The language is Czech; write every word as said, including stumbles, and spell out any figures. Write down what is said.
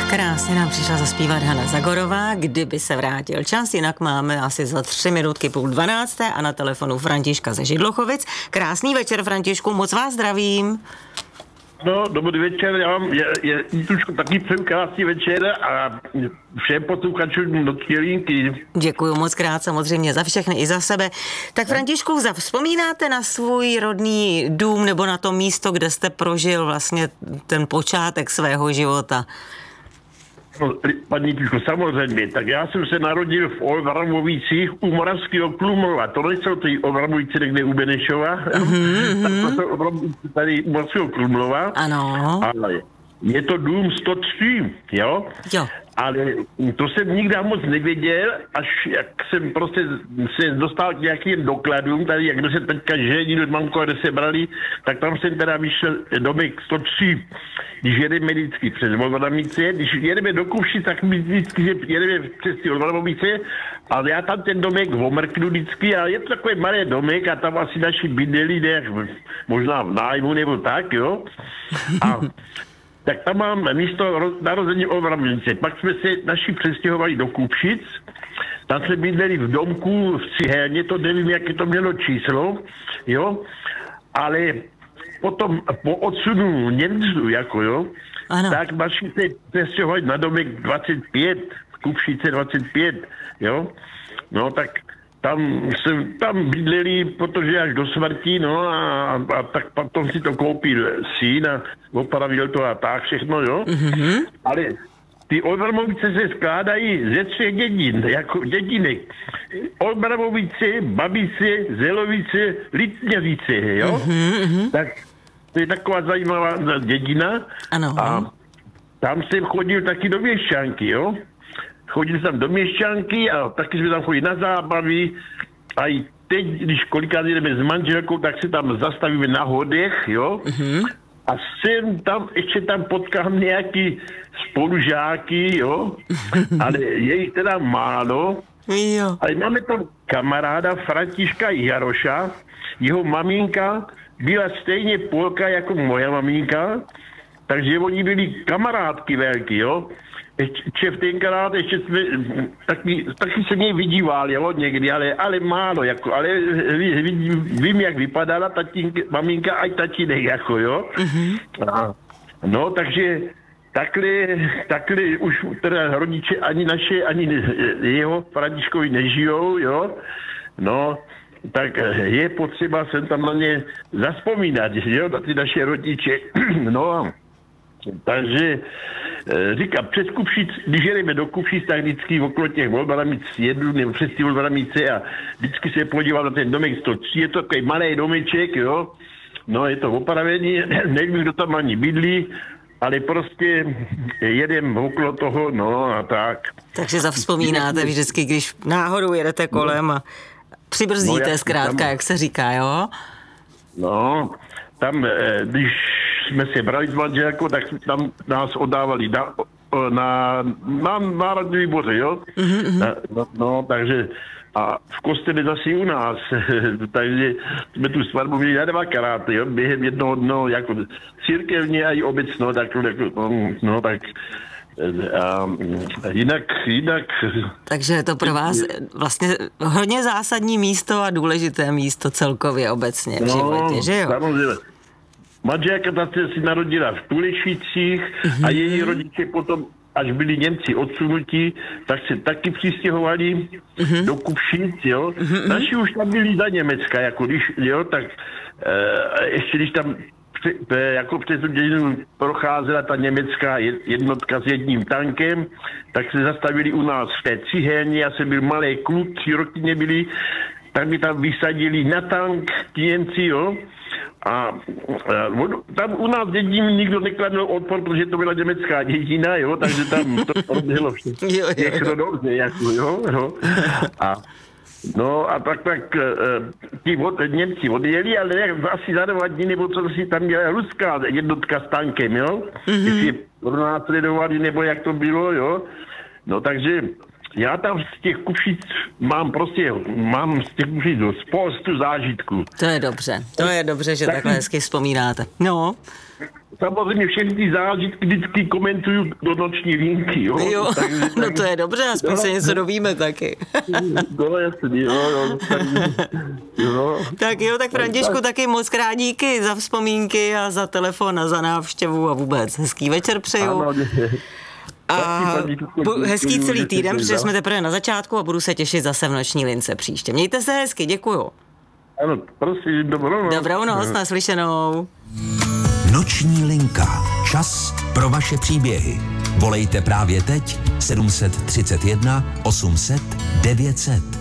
Krásně nám přišla zaspívat Hana Zagorová, Kdyby se vrátil čas, jinak máme asi za tři minutky půl dvanácté a na telefonu Františka ze Židlochovic. Krásný večer, Františku, moc vás zdravím. No, dobrý večer, já vám je, je, je taky přeju krásný večer a všem posluchačům Noční linky. Děkuju moc krát, samozřejmě za všechny i za sebe. Tak Františku, vzpomínáte na svůj rodný dům nebo na to místo, kde jste prožil vlastně ten počátek svého života? No, paní Píško, samozřejmě, tak já jsem se narodil v Olbramovicích u Moravského Krumlova. To nejsou ty Olbramovice někde u Benešova. Mm-hmm. Tak to jsou Olbramovice tady u Moravského Krumlova. Ano. Ale je to dům sto tři, jo? Jo. Ale to jsem nikdy moc nevěděl, až jak jsem prostě se dostal k nějakým dokladům, tady jak se teďka žení od mamko, kde se brali, tak tam jsem teda vyšel domek sto tři, když jedeme vždycky přes Olbramovice, když jedeme do Kuši, tak my vždycky jedeme přes ty Olbramovice, ale já tam ten domek omrknu vždycky a je to takový malý domek a tam asi naši bydleli, ne, možná v nájmu nebo tak, jo. A tak tam mám místo narození Olbramovice. Pak jsme se naši přestěhovali do Kupšic. Tam jsme bydleli v domku v Cihelně, to nevím, jaké to mělo číslo, jo. Ale potom po odsunu Němců, jako jo, ano. Tak naši se přestěhovali na domek dvacet pět, Kupšice dvacet pět, jo. No tak tam jsem tam bydleli, protože až do smrti, no a, a tak potom si to koupil syn a opravil to a tak všechno, jo. Mm-hmm. Ale ty Olbramovice se skládají ze třech dědin, jako dědinek. Olbramovice, Babice, Zelovice, Litňavice, jo. Mm-hmm. Tak to je taková zajímavá dědina. Ano. A tam jsem chodil taky do Měšťanky, jo. Chodil jsem do Měšťanky a taky jsme tam chodili na zábavy a i teď, když kolikrát jdeme s manželkou, tak se tam zastavíme na hodech, jo. Mm-hmm. A jsem tam, ještě tam potkám nějaký spolužáky, jo. Ale je jich teda málo. Jo. Ale máme tam kamaráda Františka Jaroša, jeho maminka byla stejně Polka jako moje maminka, takže oni byli kamarádky velký, jo. Ještě v tenkrát, ještě jsme, taky, taky se mě vydíval, jo, někdy, ale, ale málo, jako, ale vím, vím jak vypadala tatínka, maminka a tatínek, jako, jo. Mm-hmm. A, no, takže takhle, takhle už teda rodiče ani naše, ani jeho Františkovi nežijou, jo. No, tak je potřeba se tam na ně zaspomínat, jo, na ty naše rodiče, no. Takže říkám, přes Kupšic, když jedeme do Kupšic, tak vždycky okolo těch Olbramic jedu, nebo přes ty Olbramice a vždycky se podívám na ten domek sto tři, je to takový malý domeček, jo, no je to opravený, nevím, kdo tam ani bydlí, ale prostě jedem okolo toho, no a tak. Takže zavzpomínáte vždycky, když náhodou jedete kolem a přibrzdíte no, zkrátka, tam, jak se říká, jo? No, tam, když jsme se brali s manželkou, tak tam nás oddávali na, na, na národní výboře, jo? Mm-hmm. No, no, takže a v kostele zase u nás, takže jsme tu svatbu měli na dvakrát, jo? Během jednoho dno, jako církevně a i obecno, tak, no, no tak a jinak, jinak... Takže je to pro vás vlastně hodně zásadní místo a důležité místo celkově obecně v životě, no, že jo? Samozřejmě. Manželka zase si narodila v Tulešvicích mm-hmm. a její rodiče potom, až byli Němci odsunutí, tak se taky přistěhovali mm-hmm. do Kupšic, jo. Mm-hmm. Naši už tam byli za Německa, jako když, jo, tak e, ještě když tam pře, jako přes tu dědinu procházela ta německá jednotka s jedním tankem, tak se zastavili u nás v té Cihelně, já jsem byl malý kluk, tři roky nebyli, tak mi tam vysadili na tank ti Němci, jo. A, a tam u nás dědím nikdo nekladl odpor, protože to byla německá dědina, jo, takže tam to proběhlo všechno dobře, jako, jo, jo. A, no a tak, tak ti od, Němci odjeli, ale asi za dva dní, nebo co si tam měla ruská jednotka s tankem, jo, mm-hmm. jestli pronásledovali, nebo jak to bylo, jo. No takže já tam z těch Kušic mám prostě, mám z těch Kušic spoustu zážitků. To je dobře, to je dobře, že tak, takhle hezky vzpomínáte. No. Samozřejmě všechny ty zážitky vždycky komentuju do noční vínky, jo. Jo, takže, no tak... to je dobře, aspoň se něco dovíme taky. No jasný, jo, jo, tak, jo. Tak jo, tak Františku, taky moc krát díky za vzpomínky a za telefon a za návštěvu a vůbec. Hezký večer přeju. Ano, a hezký celý týden, protože jsme teprve na začátku a budu se těšit zase v noční lince příště. Mějte se hezky, děkuju. Ano, prosím, dobrou noc. Dobrou noc, naslyšenou. Noční linka. Čas pro vaše příběhy. Volejte právě teď sedm set třicet jedna osm set devět set.